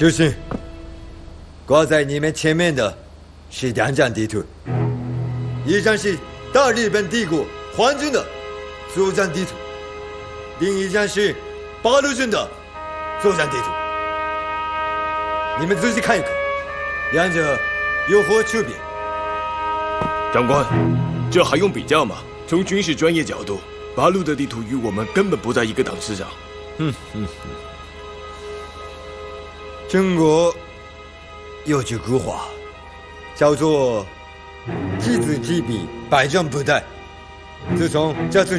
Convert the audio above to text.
就是挂在你们前面的是两张地图，一张是大日本帝国皇军的作战地图，另一张是八路军的作战地图。你们仔细看一看，两者有何区别？ 长官，这还用比较吗？从军事专业角度，八路的地图与我们根本不在一个档次上。 中国有句古话，叫做“知己知彼，百战不殆”。自从这次